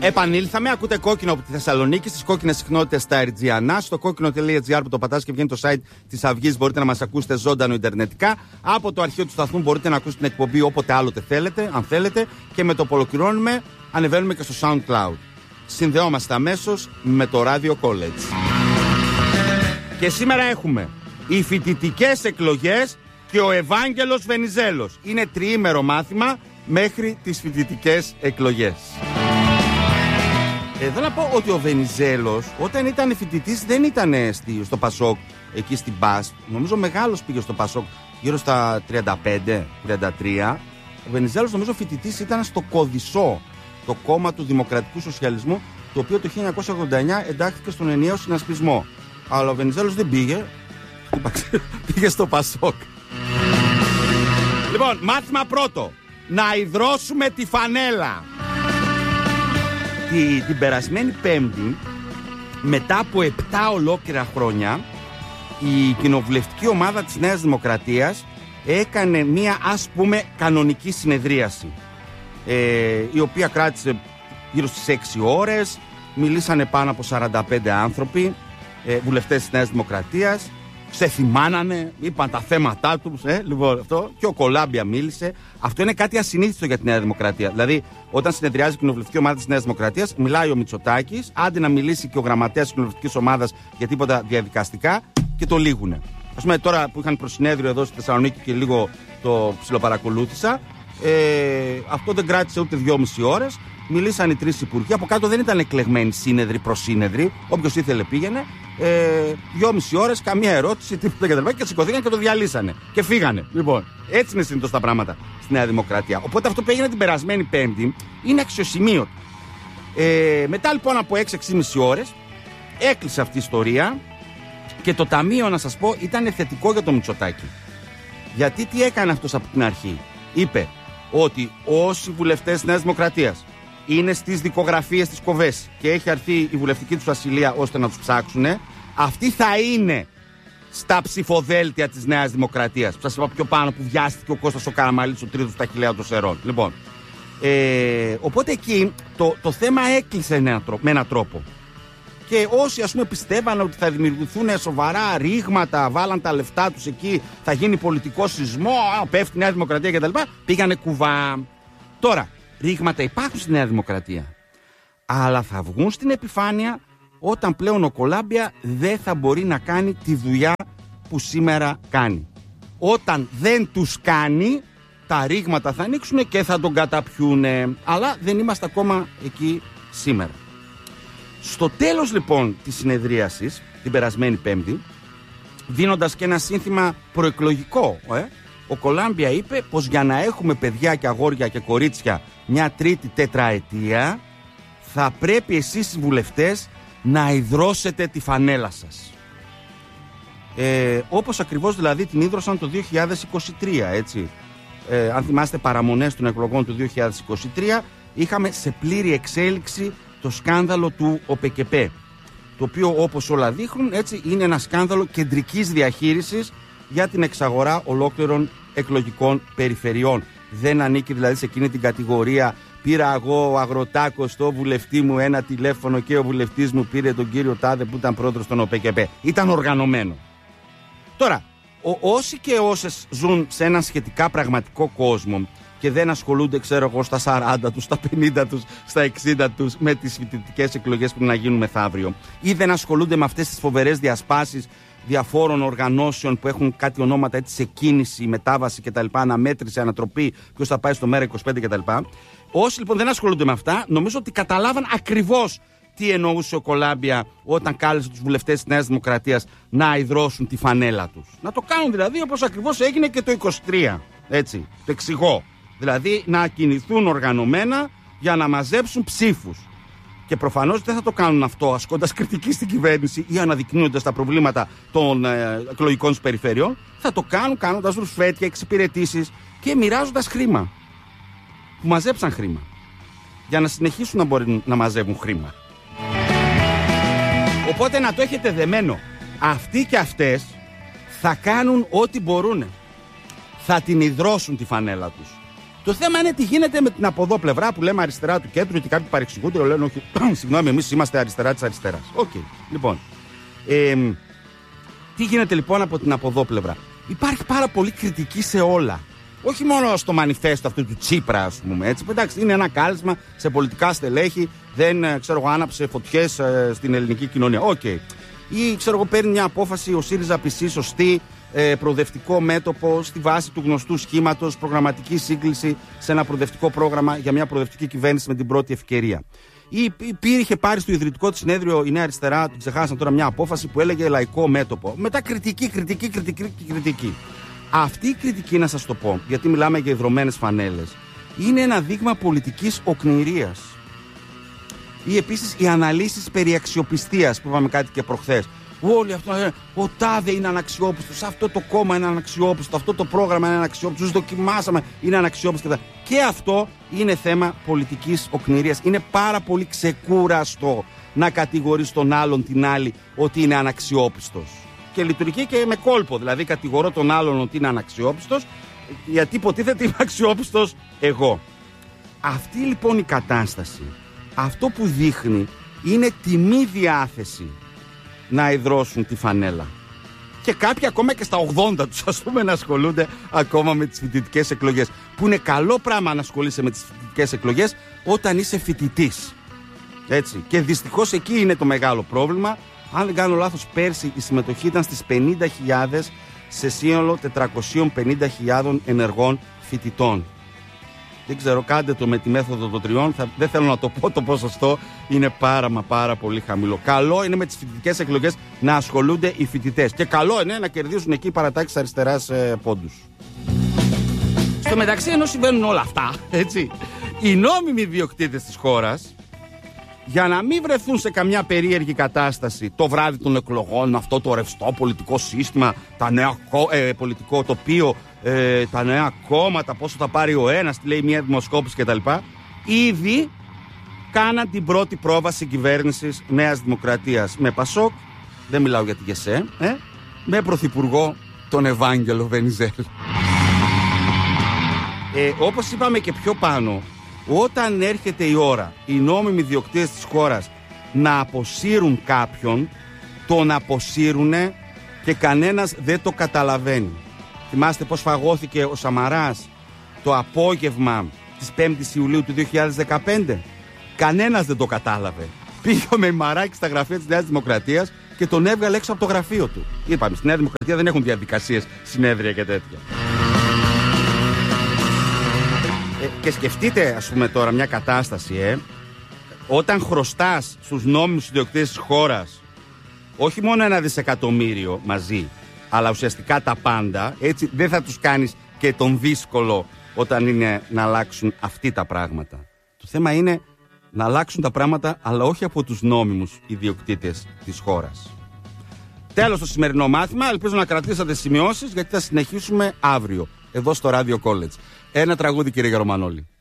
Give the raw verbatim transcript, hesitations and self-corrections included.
Επανήλθαμε, ακούτε κόκκινο από τη Θεσσαλονίκη, στις κόκκινες συχνότητες στα Ερτζιανά, στο κόκκινο τελεία τζι άρ που το πατάς και βγαίνει το site της Αυγής. Μπορείτε να μας ακούσετε ζωντανό ιντερνετικά. Από το αρχείο του σταθμού μπορείτε να ακούσετε την εκπομπή όποτε άλλοτε θέλετε, αν θέλετε. Και με το που ολοκληρώνουμε, ανεβαίνουμε και στο SoundCloud. Συνδεόμαστε αμέσως με το Radio College. Και σήμερα έχουμε οι φοιτητικές εκλογές και ο Ευάγγελος Βενιζέλος. Είναι τριήμερο μάθημα μέχρι τις φοιτητικές εκλογές. Ε, θέλω να πω ότι ο Βενιζέλος όταν ήταν φοιτητής δεν ήταν στο Πασόκ, εκεί στην Πας. Νομίζω μεγάλος πήγε στο Πασόκ γύρω στα τριάντα πέντε τριάντα τρία. Ο Βενιζέλος νομίζω φοιτητής ήταν στο Κωδισό, το κόμμα του Δημοκρατικού Σοσιαλισμού, το οποίο το χίλια εννιακόσια ογδόντα εννιά εντάχθηκε στον ενιαίο συνασπισμό. Αλλά ο Βενιζέλος δεν πήγε, πήγε στο Πασόκ. Λοιπόν, μάθημα πρώτο. Να υδρώσουμε τη φανέλα. Τη, την περασμένη Πέμπτη, μετά από επτά ολόκληρα χρόνια, η κοινοβουλευτική ομάδα της Νέας Δημοκρατίας έκανε μία, ας πούμε, κανονική συνεδρίαση, ε, η οποία κράτησε γύρω στις έξι ώρες. Μιλήσανε πάνω από σαράντα πέντε άνθρωποι, ε, βουλευτές της Νέας Δημοκρατίας. Ξεθυμάνανε, είπαν τα θέματά τους, ε, λοιπόν, αυτό. Και ο Κολάμπια μίλησε. Αυτό είναι κάτι ασυνήθιστο για τη Νέα Δημοκρατία. Δηλαδή, όταν συνεδριάζει η κοινοβουλευτική ομάδα της Νέας Δημοκρατίας, μιλάει ο Μητσοτάκης, άντε να μιλήσει και ο γραμματέας της κοινοβουλευτικής ομάδας για τίποτα διαδικαστικά και το λύγουνε. Ας πούμε, τώρα που είχαν προσυνέδριο εδώ στη Θεσσαλονίκη και λίγο το ψιλοπαρακολούθησα, ε, αυτό δεν κράτησε ούτε δυόμιση ώρες. Μιλήσαν οι τρεις υπουργοί. Από κάτω δεν ήταν εκλεγμένοι σύνεδροι προς σύνεδροι. Όποιος ήθελε πήγαινε. Ε, δυόμιση ώρες, καμία ερώτηση, τίποτα κτλ. Και σηκωθήκαν και το διαλύσανε. Και φύγανε. Λοιπόν, έτσι είναι συνήθως τα πράγματα στη Νέα Δημοκρατία. Οπότε αυτό που έγινε την περασμένη Πέμπτη είναι αξιοσημείωτο. Ε, μετά λοιπόν από έξι έξι και μισή ώρες έκλεισε αυτή η ιστορία και το ταμείο, να σας πω, ήταν θετικό για το Μητσοτάκη. Γιατί τι έκανε αυτός από την αρχή? Είπε ότι όσοι βουλευτές της Νέας Δημοκρατίας είναι στις δικογραφίες της Κοβές και έχει αρθεί η βουλευτική τους ασυλία ώστε να τους ψάξουν, αυτοί θα είναι στα ψηφοδέλτια της Νέας Δημοκρατίας. Σας είπα πιο πάνω που βιάστηκε ο Κώστας ο Καραμαλής, ο τρίτος στα χιλιά των Σερών. Λοιπόν, ε, οπότε εκεί το, το θέμα έκλεισε με έναν τρόπο. Και όσοι, ας πούμε, πιστεύαν ότι θα δημιουργηθούν σοβαρά ρήγματα, βάλαν τα λεφτά τους εκεί, θα γίνει πολιτικό σεισμό, α, πέφτει η Νέα Δημοκρατία κτλ., πήγανε κουβά. Τώρα, ρήγματα υπάρχουν στη Νέα Δημοκρατία, αλλά θα βγουν στην επιφάνεια όταν πλέον ο Κολάμπια δεν θα μπορεί να κάνει τη δουλειά που σήμερα κάνει. Όταν δεν τους κάνει, τα ρήγματα θα ανοίξουν και θα τον καταπιούνε. Αλλά δεν είμαστε ακόμα εκεί σήμερα. Στο τέλος λοιπόν της συνεδρίασης, την περασμένη Πέμπτη, δίνοντας και ένα σύνθημα προεκλογικό, ε, ο Κολάμπια είπε πως για να έχουμε παιδιά και αγόρια και κορίτσια μια τρίτη τετραετία, θα πρέπει εσείς οι βουλευτές να υδρώσετε τη φανέλα σας. Ε, όπως ακριβώς δηλαδή την υδρώσαν το δύο χιλιάδες είκοσι τρία, έτσι. Ε, αν θυμάστε παραμονές των εκλογών του δύο χιλιάδες είκοσι τρία, είχαμε σε πλήρη εξέλιξη το σκάνδαλο του ΟΠΕΚΕΠΕ, το οποίο, όπως όλα δείχνουν, έτσι, είναι ένα σκάνδαλο κεντρικής διαχείρισης για την εξαγορά ολόκληρων εκλογικών περιφερειών. Δεν ανήκει δηλαδή σε εκείνη την κατηγορία πήρα εγώ ο Αγροτάκος στο βουλευτή μου ένα τηλέφωνο και ο βουλευτής μου πήρε τον κύριο Τάδε που ήταν πρόεδρος των ΟΠΕΚΕΠΕ. Ήταν οργανωμένο. Τώρα, ο, όσοι και όσες ζουν σε έναν σχετικά πραγματικό κόσμο και δεν ασχολούνται, ξέρω εγώ, στα σαράντα τους, στα πενήντα τους, στα εξήντα τους με τις φοιτητικές εκλογές που να γίνουν μεθαύριο, ή δεν ασχολούνται με αυτές τις φοβερές διασπάσεις διαφόρων οργανώσεων που έχουν κάτι ονόματα έτσι σε κίνηση, μετάβαση κτλ., αναμέτρηση, ανατροπή, ποιος θα πάει στο Μέρα είκοσι πέντε κτλ. Όσοι λοιπόν δεν ασχολούνται με αυτά, νομίζω ότι καταλάβαν ακριβώς τι εννοούσε ο Κολάμπια όταν κάλεσε τους βουλευτές της Νέας Δημοκρατίας να υδρώσουν τη φανέλα τους. Να το κάνουν δηλαδή όπως ακριβώς έγινε και το είκοσι τρία. Έτσι, το εξηγώ. Δηλαδή να κινηθούν οργανωμένα για να μαζέψουν ψήφους. Και προφανώς δεν θα το κάνουν αυτό ασκώντας κριτική στην κυβέρνηση ή αναδεικνύοντας τα προβλήματα των ε, εκλογικών τους περιφερειών. Θα το κάνουν κάνοντας ρουσφέτια, εξυπηρετήσεις και μοιράζοντας χρήμα. Που μαζέψαν χρήμα. Για να συνεχίσουν να μπορούν να μαζεύουν χρήμα. Οπότε να το έχετε δεμένο. Αυτοί και αυτές θα κάνουν ό,τι μπορούν. Θα την υδρώσουν τη φανέλα τους. Το θέμα είναι τι γίνεται με την από εδώ πλευρά που λέμε αριστερά του κέντρου, ότι κάποιοι παρεξηγούνται, λένε όχι, συγγνώμη, εμείς είμαστε αριστερά της αριστεράς. Οκ, okay. Λοιπόν. Ε, τι γίνεται λοιπόν από την από εδώ πλευρά? Υπάρχει πάρα πολύ κριτική σε όλα. Όχι μόνο στο μανιφέστο αυτού του Τσίπρα, ας πούμε, έτσι. Εντάξει, είναι ένα κάλεσμα σε πολιτικά στελέχη, δεν ξέρω εγώ, άναψε φωτιές ε, στην ελληνική κοινωνία. Οκ. Okay. Ή ξέρω εγώ, παίρνει μια απόφαση ο ΣΥΡΙΖΑ πισί σωστή, ε, προοδευτικό μέτωπο, στη βάση του γνωστού σχήματος, προγραμματική σύγκληση σε ένα προοδευτικό πρόγραμμα για μια προοδευτική κυβέρνηση με την πρώτη ευκαιρία. Ή υπήρχε πάρει στο ιδρυτικό της συνέδριο η Νέα Αριστερά, την ξεχάσαν τώρα, μια απόφαση που έλεγε λαϊκό μέτωπο. Μετά κριτική, κριτική, κριτική, κριτική. Αυτή η κριτική, να σας το πω, γιατί μιλάμε για ιδρωμένες φανέλες, είναι ένα δείγμα πολιτικής οκνηρίας. Ή επίσης οι αναλύσεις περί αξιοπιστίας που είπαμε κάτι και προχθές. Όλοι αυτό λένε, ο τάδε είναι αναξιόπιστος, αυτό το κόμμα είναι αναξιόπιστο, αυτό το πρόγραμμα είναι αναξιόπιστο, τους δοκιμάσαμε, είναι αναξιόπιστο. Και αυτό είναι θέμα πολιτικής οκνηρίας. Είναι πάρα πολύ ξεκούραστο να κατηγορείς τον άλλον, την άλλη, ότι είναι αναξιόπιστος. Και λειτουργεί και με κόλπο. Δηλαδή, κατηγορώ τον άλλον ότι είναι αναξιόπιστος, γιατί υποτίθεται είμαι αξιόπιστος εγώ. Αυτή λοιπόν η κατάσταση, αυτό που δείχνει είναι τη μη διάθεση να ιδρώσουν τη φανέλα. Και κάποιοι ακόμα και στα ογδόντα τους, ας πούμε, να ασχολούνται ακόμα με τις φοιτητικές εκλογές. Που είναι καλό πράγμα να ασχολείσαι με τις φοιτητικές εκλογές όταν είσαι φοιτητής. Έτσι. Και δυστυχώς εκεί είναι το μεγάλο πρόβλημα. Αν δεν κάνω λάθος, πέρσι η συμμετοχή ήταν στις πενήντα χιλιάδες σε σύνολο τετρακόσιες πενήντα χιλιάδες ενεργών φοιτητών. Δεν ξέρω, κάντε το με τη μέθοδο των τριών. Θα, δεν θέλω να το πω, το ποσοστό είναι πάρα μα πάρα πολύ χαμηλό. Καλό είναι με τις φοιτητικές εκλογές να ασχολούνται οι φοιτητές. Και καλό είναι να κερδίσουν εκεί οι παρατάξεις αριστεράς ε, πόντους. Στο μεταξύ, ενώ συμβαίνουν όλα αυτά, έτσι, οι νόμιμοι ιδιοκτήτες της χώρας, για να μην βρεθούν σε καμιά περίεργη κατάσταση το βράδυ των εκλογών, αυτό το ρευστό πολιτικό σύστημα, τα νέα, ε, πολιτικό τοπίο, ε, τα νέα κόμματα, πόσο θα πάρει ο ένας, τι λέει μια δημοσκόπηση κτλ. Ήδη κάναν την πρώτη πρόβαση κυβέρνησης Νέας Δημοκρατίας με Πασόκ, δεν μιλάω για τη ΓΕΣΕ, ε, με πρωθυπουργό τον Ευάγγελο Βενιζέλ. Ε, όπως είπαμε και πιο πάνω, όταν έρχεται η ώρα οι νόμιμοι ιδιοκτήτες της χώρας να αποσύρουν κάποιον, τον αποσύρουνε και κανένας δεν το καταλαβαίνει. Θυμάστε πως φαγώθηκε ο Σαμαράς το απόγευμα της πέμπτης Ιουλίου του δύο χιλιάδες δεκαπέντε? Κανένας δεν το κατάλαβε. Πήγε ο Μεϊμαράκης στα γραφεία της Νέας Δημοκρατίας και τον έβγαλε έξω από το γραφείο του. Είπαμε, στη Νέα Δημοκρατία δεν έχουν διαδικασίες, συνέδρια και τέτοια. Ε, και σκεφτείτε, ας πούμε, τώρα μια κατάσταση, ε, όταν χρωστάς στους νόμιμους ιδιοκτήτες της χώρας όχι μόνο ένα δισεκατομμύριο μαζί, αλλά ουσιαστικά τα πάντα, έτσι δεν θα τους κάνεις και τον δύσκολο όταν είναι να αλλάξουν αυτοί τα πράγματα. Το θέμα είναι να αλλάξουν τα πράγματα, αλλά όχι από τους νόμιμους ιδιοκτήτες της χώρας. Τέλος το σημερινό μάθημα, ελπίζω να κρατήσατε σημειώσεις, γιατί θα συνεχίσουμε αύριο εδώ στο Radio College. Ένα τραγούδι, κύριε Γερομανόλη.